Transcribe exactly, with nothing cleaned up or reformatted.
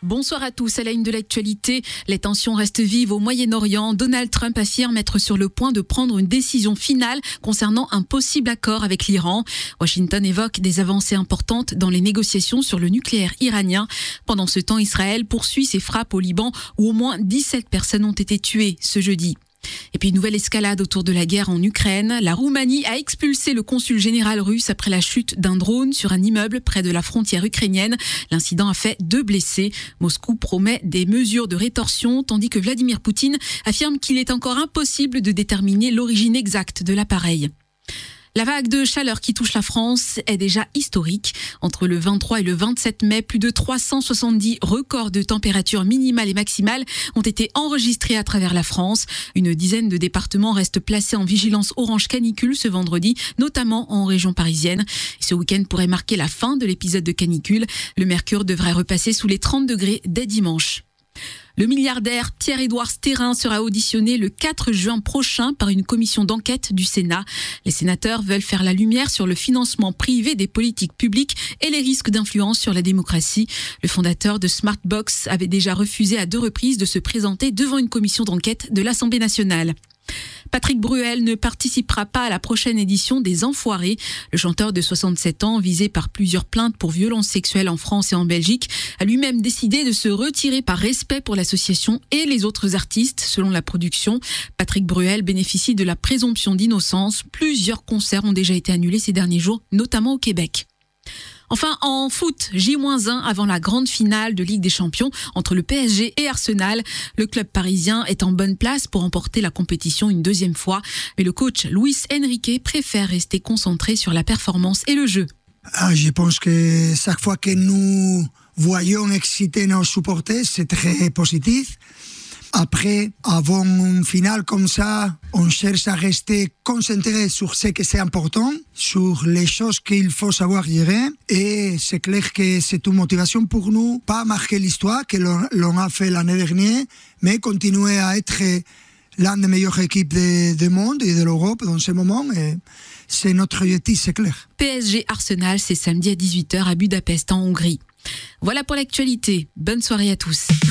Bonsoir à tous. À la une de l'actualité, les tensions restent vives au Moyen-Orient. Donald Trump affirme être sur le point de prendre une décision finale concernant un possible accord avec l'Iran. Washington évoque des avancées importantes dans les négociations sur le nucléaire iranien. Pendant ce temps, Israël poursuit ses frappes au Liban où au moins dix-sept personnes ont été tuées ce jeudi. Et puis une nouvelle escalade autour de la guerre en Ukraine. La Roumanie a expulsé le consul général russe après la chute d'un drone sur un immeuble près de la frontière ukrainienne. L'incident a fait deux blessés. Moscou promet des mesures de rétorsion tandis que Vladimir Poutine affirme qu'il est encore impossible de déterminer l'origine exacte de l'appareil. La vague de chaleur qui touche la France est déjà historique. Entre le vingt-trois et le vingt-sept mai, plus de trois cent soixante-dix records de température minimale et maximale ont été enregistrés à travers la France. Une dizaine de départements restent placés en vigilance orange canicule ce vendredi, notamment en région parisienne. Et ce week-end pourrait marquer la fin de l'épisode de canicule. Le mercure devrait repasser sous les trente degrés dès dimanche. Le milliardaire Pierre-Édouard Stérin sera auditionné le quatre juin prochain par une commission d'enquête du Sénat. Les sénateurs veulent faire la lumière sur le financement privé des politiques publiques et les risques d'influence sur la démocratie. Le fondateur de Smartbox avait déjà refusé à deux reprises de se présenter devant une commission d'enquête de l'Assemblée nationale. Patrick Bruel ne participera pas à la prochaine édition des Enfoirés. Le chanteur de soixante-sept ans, visé par plusieurs plaintes pour violences sexuelles en France et en Belgique, a lui-même décidé de se retirer par respect pour l'association et les autres artistes, selon la production. Patrick Bruel bénéficie de la présomption d'innocence. Plusieurs concerts ont déjà été annulés ces derniers jours, notamment au Québec. Enfin, en foot, J un avant la grande finale de Ligue des Champions entre le P S G et Arsenal. Le club parisien est en bonne place pour remporter la compétition une deuxième fois. Mais le coach Luis Enrique préfère rester concentré sur la performance et le jeu. Ah, je pense que chaque fois que nous voyons exciter nos supporters, c'est très positif. Après, avant une finale comme ça, on cherche à rester concentré sur ce que c'est important, sur les choses qu'il faut savoir gérer. Et c'est clair que c'est une motivation pour nous, pas marquer l'histoire que l'on, l'on a fait l'année dernière, mais continuer à être l'une des meilleures équipes du monde et de l'Europe dans ce moment. Et c'est notre objectif, c'est clair. P S G Arsenal, c'est samedi à dix-huit heures à Budapest en Hongrie. Voilà pour l'actualité. Bonne soirée à tous.